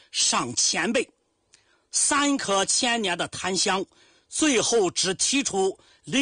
上1000倍。3克1000年的檀香，最后只提出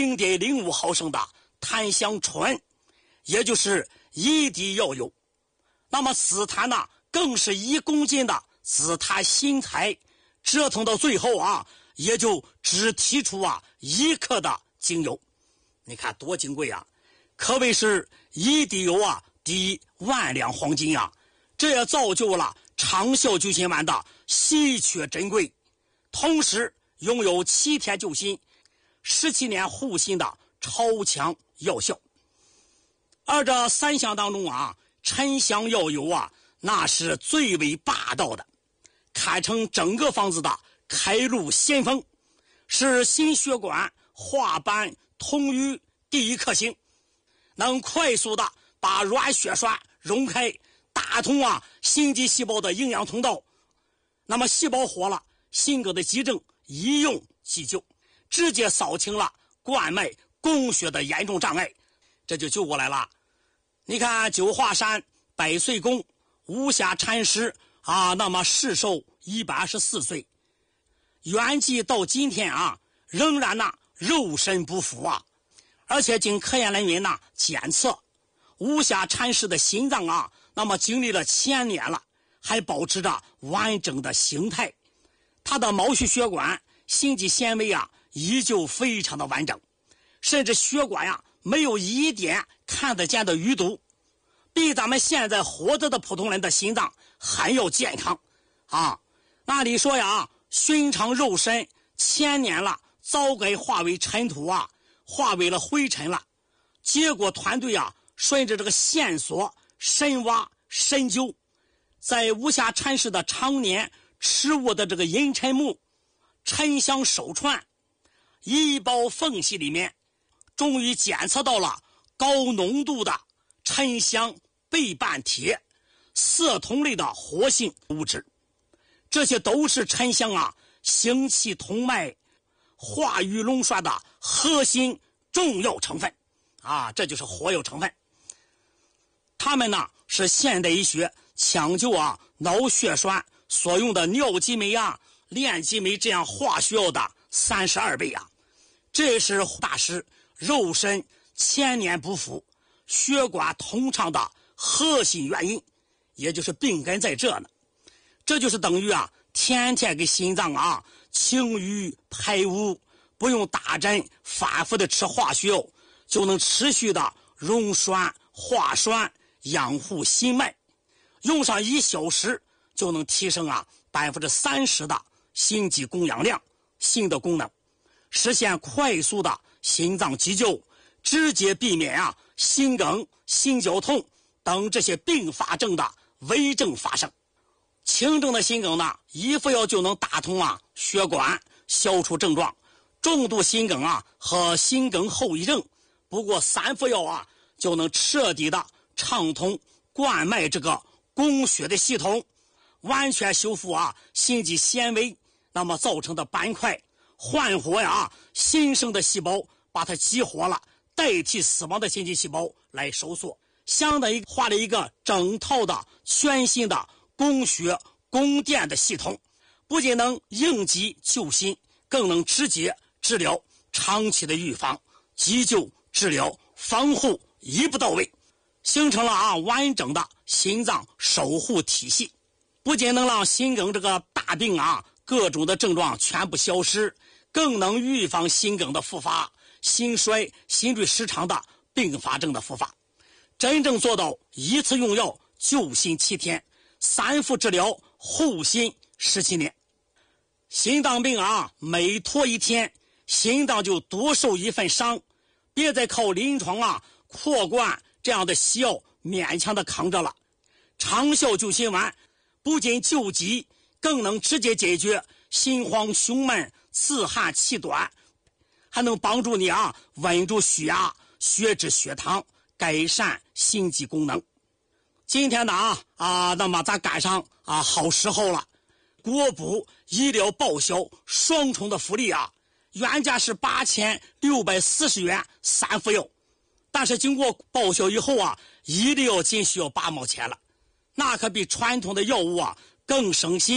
0.05毫升的檀香醇，也就是1滴药油。那么紫檀呢，更是1公斤的紫檀新材，折腾到最后啊，也就只提出1克的精油。你看多金贵啊，可谓是1滴油抵10000两黄金啊！这也造就了长效救心丸的稀缺珍贵，同时拥有7天救心、17年护心的超强药效。而这3香当中沉香药油那是最为霸道的，堪称整个方子的开路先锋，是心血管化斑通瘀第一颗星，能快速的把软血栓溶开，打通心肌细胞的营养通道。那么细胞活了，心梗的急症一用即救，直接扫清了冠脉供血的严重障碍，这就救过来了。你看九华山百岁公无暇禅师那么世寿124岁，圆寂到今天仍然肉身不腐而且经科研人员检测，无暇禅师的心脏那么经历了1000年了，还保持着完整的形态，他的毛细血管、心肌纤维依旧非常的完整，甚至血管没有一点看得见的淤堵，比咱们现在活着的普通人的心脏还要健康那你说寻常肉身1000年了，早该化为尘土化为了灰尘了。结果团队顺着这个线索深挖深究，在无暇禅师的常年持握的这个银尘木沉香手串一包缝隙里面，终于检测到了高浓度的沉香倍半铁色酮类的活性物质，这些都是沉香行气通脉化瘀龙栓的核心重要成分这就是活药成分。它们是现代医学抢救脑血栓所用的尿激酶链激酶这样化学药的32倍这是大师肉身1000年不腐、血管通畅的核心原因，也就是病根在这呢。这就是等于天天给心脏清淤排污，不用打针反复的吃化学药，就能持续的溶栓化栓养护心脉，用上1小时就能提升30%的心肌供氧量、心的功能，实现快速的心脏急救，直接避免心梗、心绞痛等这些并发症的危症发生。轻症的心梗1副药就能打通血管，消除症状；重度心梗和心梗后遗症，不过3副药就能彻底的畅通冠脉这个供血的系统，完全修复心肌纤维那么造成的斑块，焕活新生的细胞，把它激活了，代替死亡的心肌细胞来收缩，相当于画了一个整套的全新的供血供电的系统，不仅能应急救心，更能直接治疗、长期的预防、急救、治疗、防护一步到位，形成了完整的心脏守护体系。不仅能让心梗这个大病各种的症状全部消失，更能预防心梗的复发、心衰、心律失常的并发症的复发，真正做到一次用药救心7天，3副治疗护心17年。心脏病每拖1天，心脏就多受1份伤，别再靠临床扩灌这样的西药勉强的扛着了。长效救心丸不仅救急，更能直接解决心慌胸闷、自汗气短，还能帮助你稳住血压、血脂、血糖，改善心肌功能。今天呢那么咱赶上好时候了，国补医疗报销双重的福利原价是8640元3副药，但是经过报销以后1粒药仅需要8毛钱了，那可比传统的药物更省心。